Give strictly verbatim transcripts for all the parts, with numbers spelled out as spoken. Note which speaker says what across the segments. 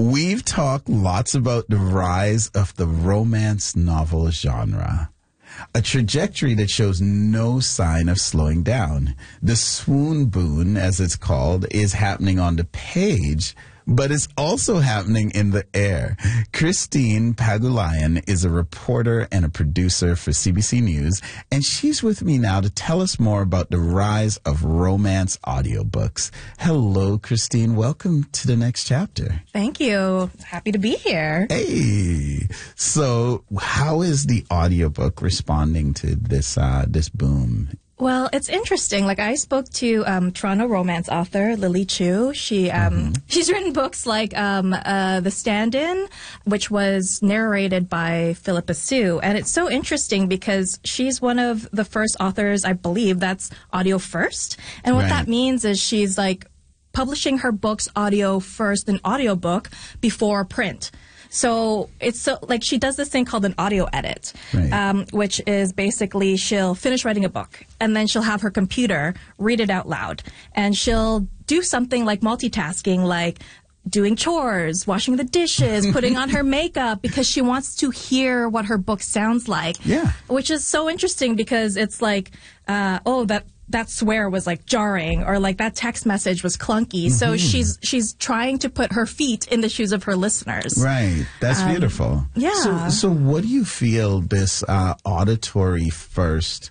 Speaker 1: We've talked lots about the rise of the romance novel genre, a trajectory that shows no sign of slowing down. The swoon boon, as it's called, is happening on the page, but it's also happening in the air. Christine Pagulayan is a reporter and a producer for C B C News, and she's with me now to tell us more about the rise of romance audiobooks. Hello, Christine. Welcome to the next chapter.
Speaker 2: Thank you. Happy to be here.
Speaker 1: Hey. So how is the audiobook responding to this uh, this boom?
Speaker 2: Well, it's interesting. Like, I spoke to um, Toronto romance author Lily Chu. She um, mm-hmm. she's written books like um, uh, The Stand-In, which was narrated by Philippa Soo. And it's so interesting because she's one of the first authors, I believe, that's audio first. And what
Speaker 1: Right.
Speaker 2: that means is she's like publishing her books audio first, an audiobook before print. So it's so like she does this thing called an audio edit,
Speaker 1: Right.
Speaker 2: um, which is basically she'll finish writing a book and then she'll have her computer read it out loud, and she'll do something like multitasking, like doing chores, washing the dishes, putting on her makeup, because she wants to hear what her book sounds like.
Speaker 1: Yeah.
Speaker 2: Which is so interesting because it's like, uh, oh, that that swear was like jarring, or like that text message was clunky. Mm-hmm. So she's she's trying to put her feet in the shoes of her listeners.
Speaker 1: Right. That's
Speaker 2: Um,
Speaker 1: beautiful.
Speaker 2: yeah.
Speaker 1: So, so what do you feel this uh, auditory first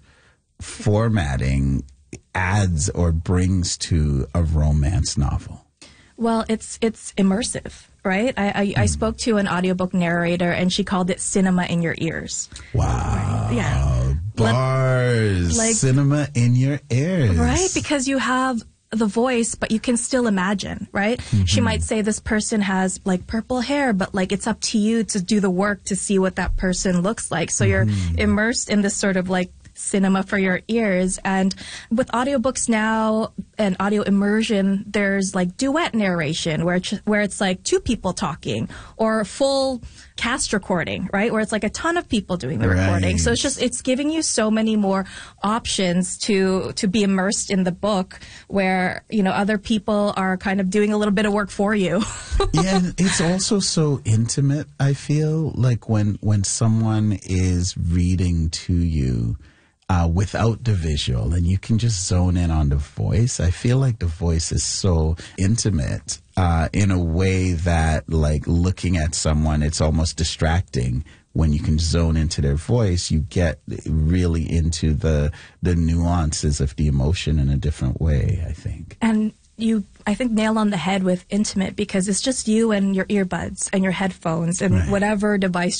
Speaker 1: formatting adds or brings to a romance novel?
Speaker 2: Well, it's it's immersive, right? I, I, mm. I spoke to an audiobook narrator, and she called it cinema in your ears.
Speaker 1: Wow.
Speaker 2: Right? Yeah.
Speaker 1: Bars.
Speaker 2: Like,
Speaker 1: cinema in your ears.
Speaker 2: Right, because you have the voice, but you can still imagine, right? Mm-hmm. She might say this person has like purple hair, but like it's up to you to do the work to see what that person looks like. So you're mm-hmm. immersed in this sort of like cinema for your ears. And with audiobooks now and audio immersion, there's like duet narration where it's, where it's like two people talking, or full cast recording, right? Where it's like a ton of people doing the
Speaker 1: right.
Speaker 2: recording. So it's just, it's giving you so many more options to, to be immersed in the book, where, you know, other people are kind of doing a little bit of work for you.
Speaker 1: Yeah, it's also so intimate, I feel, like when, when someone is reading to you, Uh, without the visual, and you can just zone in on the voice. I feel like the voice is so intimate uh, in a way that, like, looking at someone, it's almost distracting. When you can zone into their voice, you get really into the the nuances of the emotion in a different way, I think.
Speaker 2: And you, I think, nail on the head with intimate, because it's just you and your earbuds and your headphones and
Speaker 1: right.
Speaker 2: whatever device